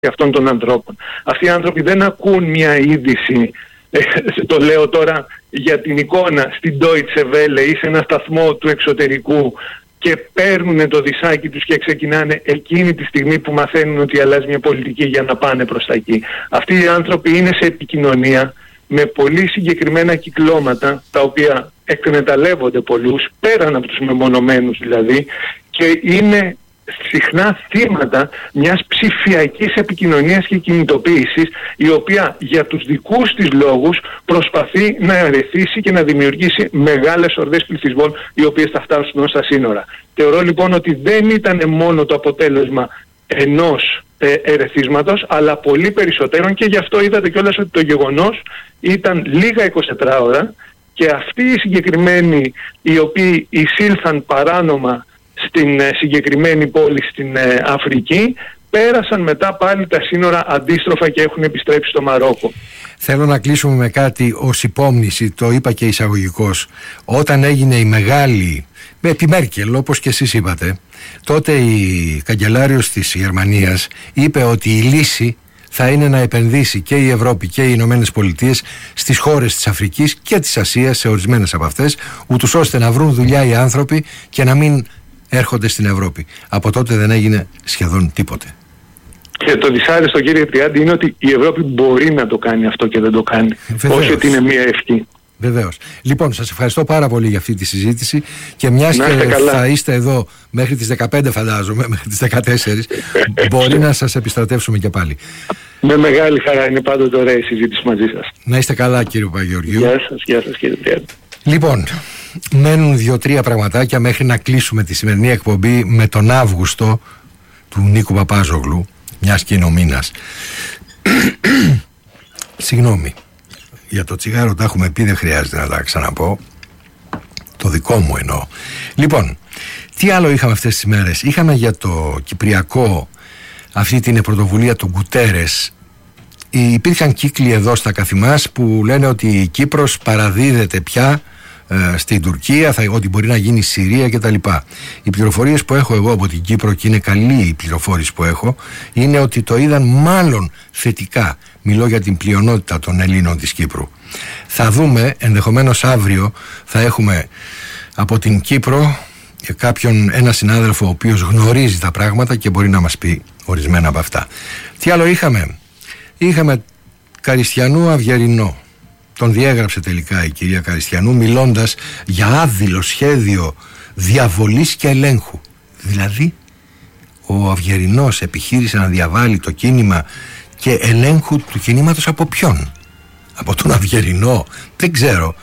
αυτών των ανθρώπων. Αυτοί οι άνθρωποι δεν ακούν μια είδηση, το λέω τώρα για την εικόνα, στην Deutsche Welle ή σε ένα σταθμό του εξωτερικού και παίρνουν το δισάκι τους και ξεκινάνε εκείνη τη στιγμή που μαθαίνουν ότι αλλάζει μια πολιτική για να πάνε προς τα εκεί. Αυτοί οι άνθρωποι είναι σε επικοινωνία με πολύ συγκεκριμένα κυκλώματα, τα οποία εκμεταλλεύονται πολλούς, πέραν από τους μεμονωμένους δηλαδή, και είναι συχνά θύματα μιας ψηφιακής επικοινωνίας και κινητοποίησης, η οποία για τους δικούς της λόγους προσπαθεί να ερεθίσει και να δημιουργήσει μεγάλες ορδές πληθυσμών, οι οποίες θα φτάσουν ως τα σύνορα. Θεωρώ λοιπόν ότι δεν ήταν μόνο το αποτέλεσμα ενός ερεθίσματος, αλλά πολύ περισσότερων, και γι' αυτό είδατε κιόλας ότι το γεγονός ήταν λίγα 24 ώρα και αυτοί οι συγκεκριμένοι οι οποίοι εισήλθαν παράνομα στην συγκεκριμένη πόλη στην Αφρική, πέρασαν μετά πάλι τα σύνορα αντίστροφα και έχουν επιστρέψει στο Μαρόκο. Θέλω να κλείσουμε με κάτι ως υπόμνηση, το είπα και εισαγωγικώς. Όταν έγινε η μεγάλη, με τη Μέρκελ όπως και εσείς είπατε, τότε η καγκελάριος της Γερμανίας είπε ότι η λύση θα είναι να επενδύσει και η Ευρώπη και οι Ηνωμένες Πολιτείες στις χώρες της Αφρικής και της Ασίας, σε ορισμένες από αυτές, ούτως ώστε να βρουν δουλειά οι άνθρωποι και να μην έρχονται στην Ευρώπη. Από τότε δεν έγινε σχεδόν τίποτε. Και το δυσάρεστο, κύριε Τριάντη, είναι ότι η Ευρώπη μπορεί να το κάνει αυτό και δεν το κάνει. Βεβαίως. Όχι ότι είναι μία ευχή. Βεβαίως. Λοιπόν, σας ευχαριστώ πάρα πολύ για αυτή τη συζήτηση και μιας και θα είστε εδώ μέχρι τις 15 φαντάζομαι, μέχρι τις 14, μπορεί να σας επιστρατεύσουμε και πάλι. Με μεγάλη χαρά, είναι πάντοτε ωραία η συζήτηση μαζί σας. Να είστε καλά, κύριε Παπαγεωργίου. Γεια σας κύριε Τριάντη. Λοιπόν, μένουν 2-3 πραγματάκια μέχρι να κλείσουμε τη σημερινή εκπομπή με τον Αύγουστο του Νίκου Παπάζογλου, μιας και είναι ο μήνας. Συγγνώμη, για το τσιγάρο τα έχουμε πει, δεν χρειάζεται να τα ξαναπώ. Το δικό μου εννοώ. Λοιπόν, τι άλλο είχαμε αυτές τις μέρες? Είχαμε για το Κυπριακό αυτή την πρωτοβουλία του Γκουτέρες. Υπήρχαν κύκλοι εδώ στα Καθημάς που λένε ότι η Κύπρος παραδίδεται πια στην Τουρκία, ότι μπορεί να γίνει Συρία κτλ. Οι πληροφορίες που έχω εγώ από την Κύπρο, και είναι καλή η πληροφόρηση που έχω, είναι ότι το είδαν μάλλον θετικά. Μιλώ για την πλειονότητα των Ελλήνων της Κύπρου. Θα δούμε, ενδεχομένως αύριο θα έχουμε από την Κύπρο ένα συνάδελφο ο οποίος γνωρίζει τα πράγματα και μπορεί να μας πει ορισμένα από αυτά. Τι άλλο είχαμε? Είχαμε Καριστιανού Αυγερινό. Τον διέγραψε τελικά η κυρία Καριστιανού, μιλώντας για άδειλο σχέδιο διαβολής και ελέγχου. Δηλαδή ο Αυγερινός επιχείρησε να διαβάλει το κίνημα και ελέγχου του κινήματος από ποιον? Από τον Αυγερινό? Δεν ξέρω.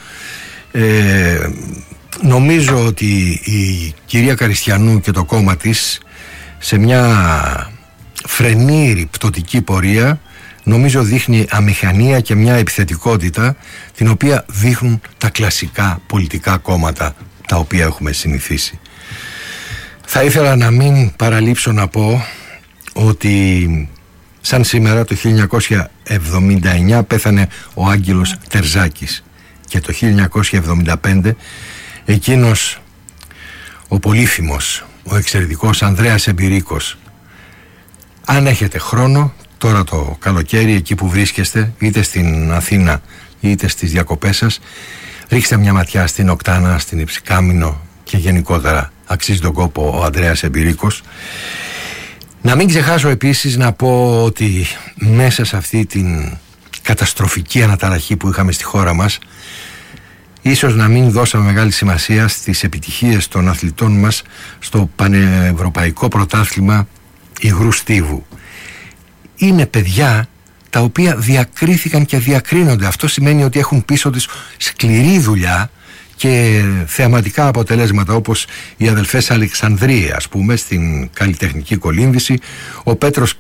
Νομίζω ότι η κυρία Καριστιανού και το κόμμα της σε μια φρενήρη πτωτική πορεία, νομίζω δείχνει αμηχανία και μια επιθετικότητα την οποία δείχνουν τα κλασικά πολιτικά κόμματα τα οποία έχουμε συνηθίσει. Θα ήθελα να μην παραλείψω να πω ότι σαν σήμερα το 1979 πέθανε ο Άγγελος Τερζάκης και το 1975 εκείνος ο πολύφημος, ο εξαιρετικός Ανδρέας Εμπειρίκος. Αν έχετε χρόνο τώρα το καλοκαίρι, εκεί που βρίσκεστε, είτε στην Αθήνα είτε στις διακοπές σας, ρίξτε μια ματιά στην Οκτάνα, στην Υψηκάμηνο και γενικότερα αξίζει τον κόπο ο Ανδρέας Εμπειρίκος. Να μην ξεχάσω επίσης να πω ότι μέσα σε αυτή την καταστροφική αναταραχή που είχαμε στη χώρα μας, ίσως να μην δώσαμε μεγάλη σημασία στις επιτυχίες των αθλητών μας στο πανευρωπαϊκό πρωτάθλημα υγρού στίβου. Είναι παιδιά τα οποία διακρίθηκαν και διακρίνονται. Αυτό σημαίνει ότι έχουν πίσω τους σκληρή δουλειά και θεαματικά αποτελέσματα, όπως οι αδελφές Αλεξανδρία, ας πούμε, στην καλλιτεχνική κολύμβηση, ο Πέτρος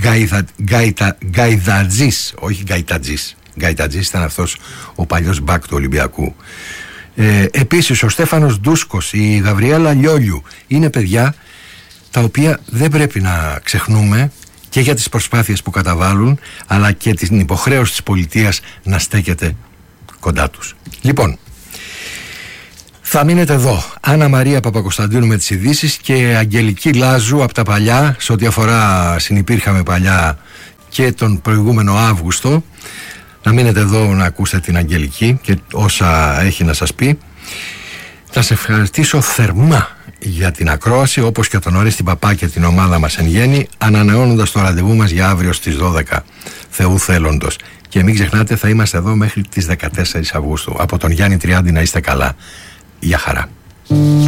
Γκαϊδατζής, όχι Γκαϊτατζής, Γκαϊτατζής ήταν αυτός ο παλιός μπακ του Ολυμπιακού. Επίσης ο Στέφανος Ντούσκος, η Γαβριέλα Λιόλιου, είναι παιδιά τα οποία δεν πρέπει να ξεχνούμε και για τις προσπάθειες που καταβάλουν, αλλά και την υποχρέωση της πολιτείας να στέκεται κοντά τους. Λοιπόν, θα μείνετε εδώ. Άννα Μαρία Παπακοσταντίνου με τις ειδήσεις και Αγγελική Λάζου από τα παλιά, σε ό,τι αφορά συνυπήρχαμε παλιά και τον προηγούμενο Αύγουστο. Να μείνετε εδώ να ακούσετε την Αγγελική και όσα έχει να σας πει. Θα σε ευχαριστήσω θερμά για την ακρόαση, όπως και τον Ορέστη Παπά και την ομάδα μας εν γέννη, ανανεώνοντας το ραντεβού μας για αύριο στις 12 Θεού θέλοντος. Και μην ξεχνάτε, θα είμαστε εδώ μέχρι τις 14 Αυγούστου. Από τον Γιάννη Τριάντη, να είστε καλά. Γεια χαρά.